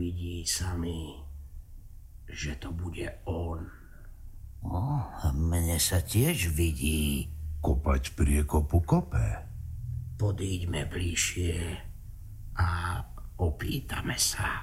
vidí sami, že to bude on. Mne sa tiež vidí. Kopať priekopu kope. Podíďme bližšie a opýtame sa.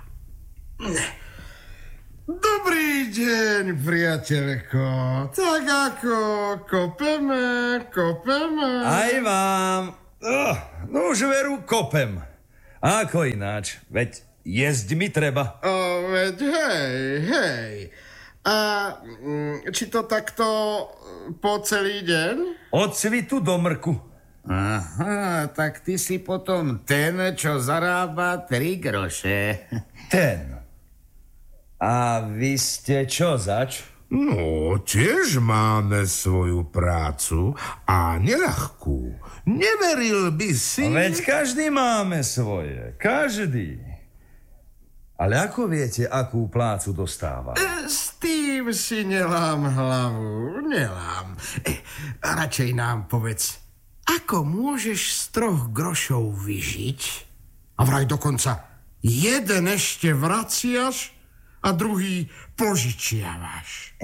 Dobrý deň, priateľko. Tak ako kopeme. Aj vám. No už veru kopem. A ako ináč? Veď jesť mi treba. Veď hej. A či to takto po celý deň? Od svitu do mrku. Aha, tak ty si potom ten, čo zarába 3 groše. Ten. A vy ste čo zač? No, tiež máme svoju prácu a neľahkú. Neveril by si... Veď každý máme svoje. Každý. Ale ako viete, akú plácu dostáva? S tým si nelám hlavu. Radšej nám povedz, ako môžeš z 3 grošov vyžiť? A vraj dokonca jeden ešte vraciaš a druhý požičiavaš.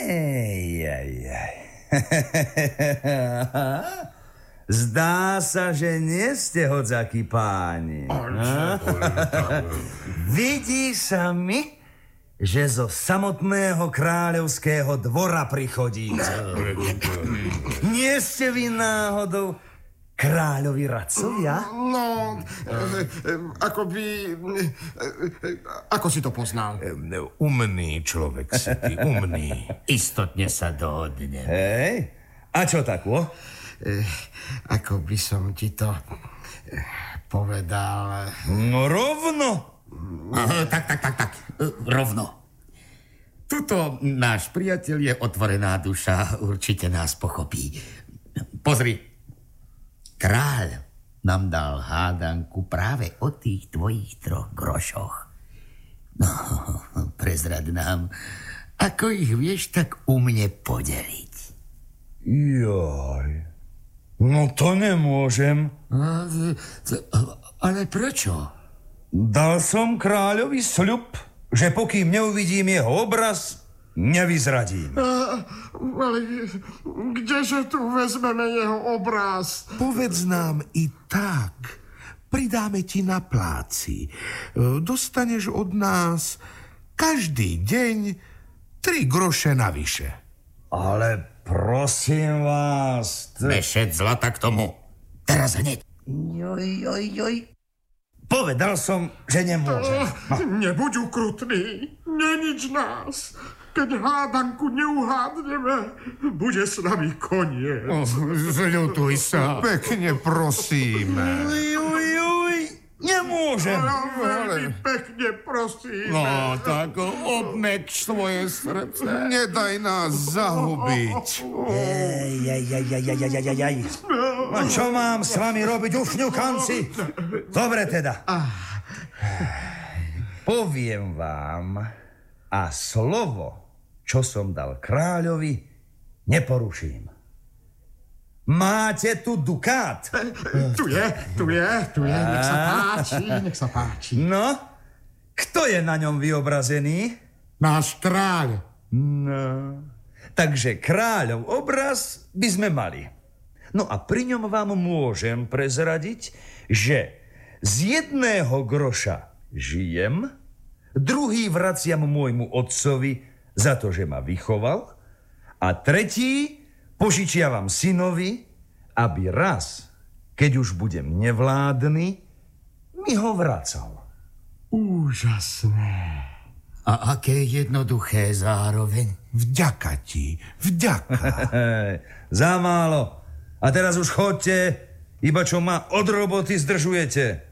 Zdá sa, že nie ste hodzakí páni. Vidí sa mi, že zo samotného kráľovského dvora prichodíte. Nie ste vy náhodou kráľovi radcovia? No, ako si to poznal? Umný človek si ty, umný. Istotne sa dohodne. Hej, a čo takvo? Ako by som ti to povedal... No rovno. Tak. Rovno. Tuto náš priateľ je otvorená duša, určite nás pochopí. Pozri, kráľ nám dal hádanku práve o tých tvojich 3 grošoch. No, prezrad nám, ako ich vieš tak umne podeliť. Joj, no to nemôžem. Ale prečo? Dal som kráľovi sľub, že pokým neuvidím jeho obraz, nevyzradím. Ale kdeže tu vezmeme jeho obraz? Povedz nám i tak. Pridáme ti na pláci. Dostaneš od nás každý deň 3 groše navyše. Ale prosím vás... Mešec zlata k tomu. Teraz hneď. Joj. Povedal som, že nemôžem. Nebuď ukrutný, nenič nás. Keď hádanku neuhádneme, bude s nami koniec. Zľutuj sa. Pekne prosíme. Juj, nemôžem. Veľmi pekne prosíme. No, tak obmeď svoje srdce. Nedaj nás zahubiť. Jaj. A čo mám s vami robiť, ufňukanci? Dobre teda. Poviem vám a slovo, čo som dal kráľovi, neporuším. Máte tu dukát? Tu je. Nech sa páči. No, kto je na ňom vyobrazený? Náš kráľ. No, takže kráľov obraz by sme mali. No a pri ňom vám môžem prezradiť, že z 1 groša žijem, druhý vraciam môjmu otcovi za to, že ma vychoval, a tretí požičiavam synovi, aby raz, keď už budem nevládny, mi ho vracal. Úžasné. A aké jednoduché zároveň. Vďaka ti, vďaka. Za málo. A teraz už chodte, iba čo ma od roboty zdržujete.